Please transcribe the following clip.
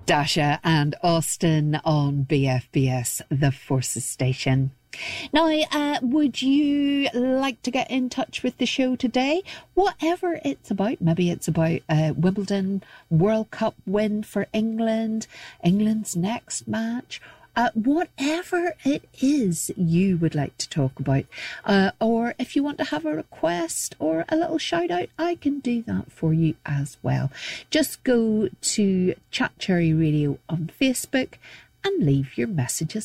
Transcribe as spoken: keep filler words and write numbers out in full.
Dasha and Austin on B F B S, the Forces Station. Now, uh, would you like to get in touch with the show today? Whatever it's about. Maybe it's about uh, Wimbledon World Cup win for England, England's next match. Uh, whatever it is you would like to talk about, uh, or if you want to have a request or a little shout out, I can do that for you as well. Just go to Chat Cherry Radio on Facebook and leave your messages